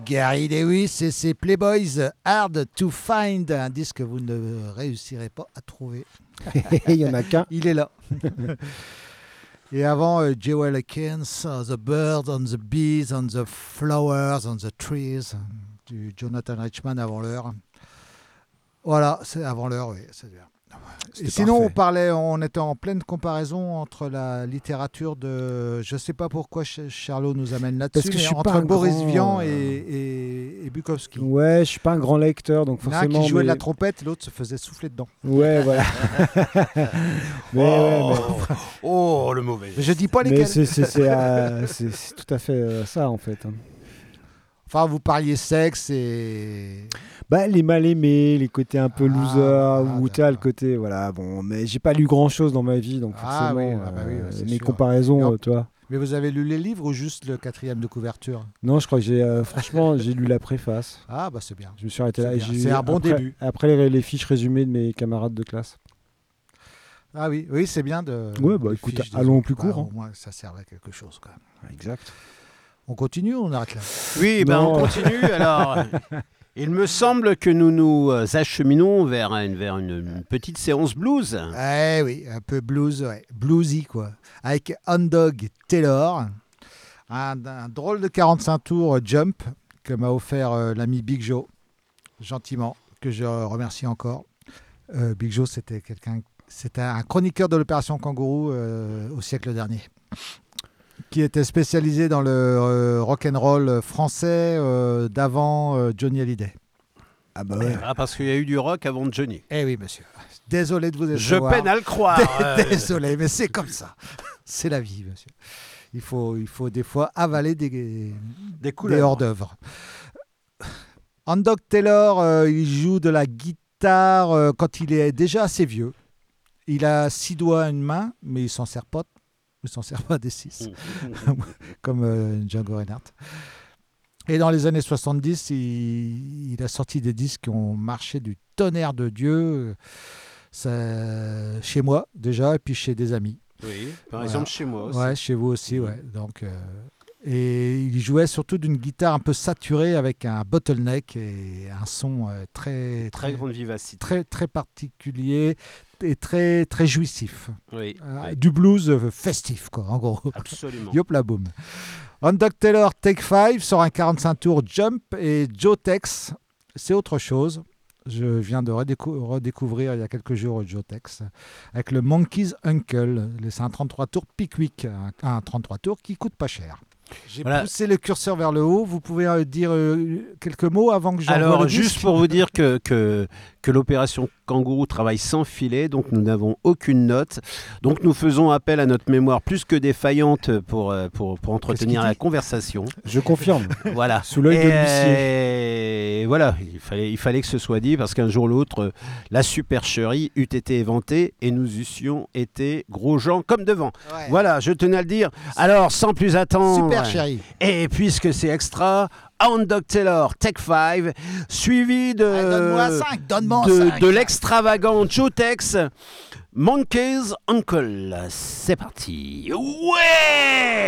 Gary Lewis et ses Playboys Hard to Find, un disque que vous ne réussirez pas à trouver. Il n'y en a qu'un. Il est là. Et avant, Jewel Akins, The Birds on the Bees, on the Flowers, on the Trees, du Jonathan Richman avant l'heure. Voilà, c'est avant l'heure, oui, c'est bien. Et sinon, on était en pleine comparaison entre la littérature de... Je ne sais pas pourquoi Charlot nous amène là-dessus, mais entre Boris Vian et Bukowski. Ouais, je ne suis pas un grand lecteur, donc forcément... L'un qui jouait de la trompette, l'autre se faisait souffler dedans. Ouais, voilà. Oh, le mauvais. Je ne dis pas lesquels. Mais c'est tout à fait ça, en fait. Enfin, vous parliez sexe et... les mal-aimés, les côtés un peu loser, ou tu as le côté... Voilà, bon, mais j'ai pas lu grand-chose dans ma vie, donc forcément, mes comparaisons, tu vois. Mais vous avez lu les livres ou juste le 4e de couverture? Non, je crois que j'ai lu la préface. Ah, bah c'est bien. Je me suis arrêté là. C'est un bon début. Après les fiches résumées de mes camarades de classe. Ah oui, c'est bien de... Ouais, écoute, allons au plus court. Au moins, ça servait à quelque chose, quand même. Exact. On continue ou on arrête là? Oui, on continue. Alors, il me semble que nous nous acheminons vers une petite séance blues. Oui, un peu blues, bluesy, quoi. Avec Hound Dog Taylor, un drôle de 45 tours Jump que m'a offert l'ami Big Joe, gentiment, que je remercie encore. Big Joe, c'était un chroniqueur de l'opération Kangourou au siècle dernier, qui était spécialisé dans le rock'n'roll français d'avant Johnny Hallyday. Ah bah ouais. Parce qu'il y a eu du rock avant Johnny. Eh oui, monsieur. Désolé de vous décevoir. Je peine à le croire. Désolé, mais c'est comme ça. C'est la vie, monsieur. Il faut des fois avaler des hors-d'œuvre. Hound Dog Taylor, il joue de la guitare quand il est déjà assez vieux. Il a 6 doigts à une main, mais il s'en sert pas. Il s'en sert pas des 6, comme Django Reinhardt. Et dans les années 70, il a sorti des disques qui ont marché du tonnerre de Dieu, chez moi déjà, et puis chez des amis. Oui, par exemple chez moi aussi. Ouais, chez vous aussi, ouais. Donc, et il jouait surtout d'une guitare un peu saturée avec un bottleneck et un son très grande vivacité, très particulier et très très jouissif. Oui. Du blues festif, quoi, en gros. Absolument. Yop la boum. Hound Dog Taylor Take 5 sort un 45 tours Jump, et Joe Tex, c'est autre chose. Je viens de redécouvrir il y a quelques jours Joe Tex avec le Monkey's Uncle. C'est un 33 tours Pickwick, un 33 tours qui coûte pas cher. J'ai poussé le curseur vers le haut. Vous pouvez dire quelques mots avant que j'envoie le disque? Juste pour vous dire que l'opération Kangourou travaille sans filet, donc nous n'avons aucune note. Donc nous faisons appel à notre mémoire plus que défaillante pour entretenir la conversation. Je confirme. Voilà. Sous l'œil de l'huissier. Et voilà, il fallait que ce soit dit, parce qu'un jour ou l'autre, la supercherie eût été éventée et nous eussions été gros gens comme devant. Ouais. Voilà, je tenais à le dire. Alors, sans plus attendre... Super chérie. Et puisque c'est extra, Hound Dog Taylor, Take 5, suivi de l'extravagant Joe Tex, Monkey's Uncle. C'est parti. Ouais!